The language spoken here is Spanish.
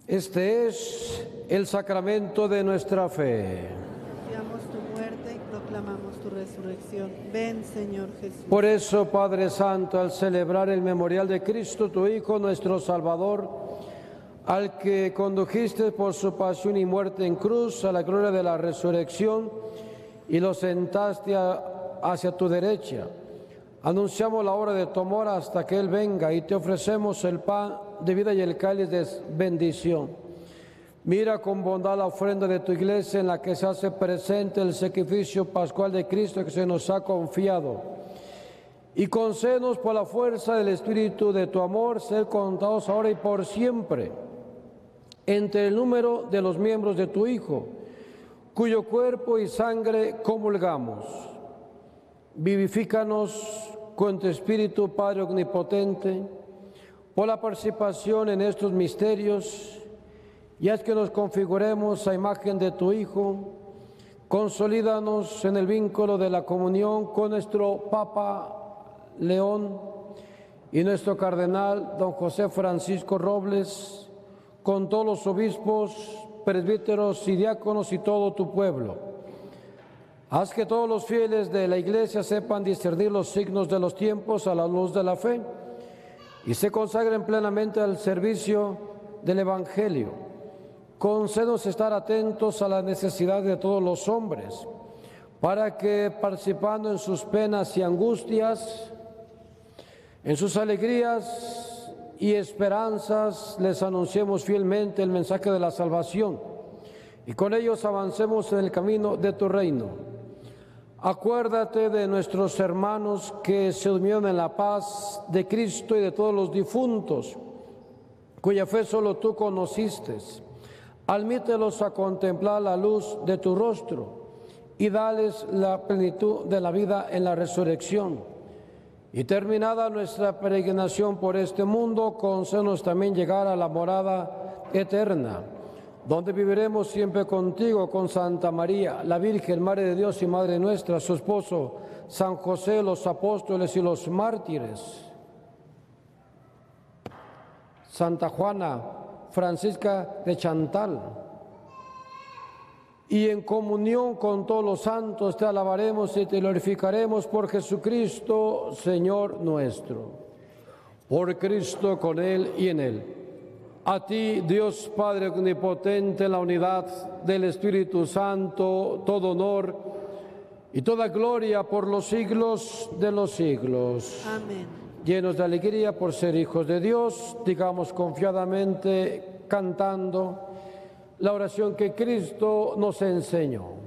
Este es el sacramento de nuestra fe. Anunciamos tu muerte y proclamamos tu resurrección. Ven, Señor Jesús. Por eso, Padre Santo, al celebrar el memorial de Cristo, tu Hijo, nuestro Salvador, al que condujiste por su pasión y muerte en cruz a la gloria de la resurrección y lo sentaste hacia tu derecha, anunciamos la hora de tu amor hasta que Él venga y te ofrecemos el pan de vida y el cáliz de bendición. Mira con bondad la ofrenda de tu iglesia en la que se hace presente el sacrificio pascual de Cristo que se nos ha confiado. Y concédenos por la fuerza del Espíritu de tu amor ser contados ahora y por siempre entre el número de los miembros de tu Hijo, cuyo cuerpo y sangre comulgamos. Vivifícanos con tu Espíritu, Padre Omnipotente, por la participación en estos misterios, y haz que nos configuremos a imagen de tu Hijo. Consolídanos en el vínculo de la comunión con nuestro Papa León y nuestro Cardenal don José Francisco Robles, con todos los obispos, presbíteros y diáconos y todo tu pueblo. Haz que todos los fieles de la Iglesia sepan discernir los signos de los tiempos a la luz de la fe y se consagren plenamente al servicio del Evangelio. Concédenos estar atentos a las necesidades de todos los hombres, para que participando en sus penas y angustias, en sus alegrías y esperanzas, les anunciemos fielmente el mensaje de la salvación y con ellos avancemos en el camino de tu reino. Acuérdate de nuestros hermanos que se durmieron en la paz de Cristo y de todos los difuntos, cuya fe solo tú conociste. Admítelos a contemplar la luz de tu rostro y dales la plenitud de la vida en la resurrección. Y terminada nuestra peregrinación por este mundo, concédenos también llegar a la morada eterna, donde viviremos siempre contigo, con Santa María, la Virgen, Madre de Dios y Madre nuestra, su esposo, San José, los apóstoles y los mártires, Santa Juana Francisca de Chantal, y en comunión con todos los santos te alabaremos y te glorificaremos por Jesucristo, Señor nuestro. Por Cristo, con Él y en Él. A ti, Dios Padre Omnipotente, en la unidad del Espíritu Santo, todo honor y toda gloria por los siglos de los siglos. Amén. Llenos de alegría por ser hijos de Dios, digamos confiadamente, cantando la oración que Cristo nos enseñó.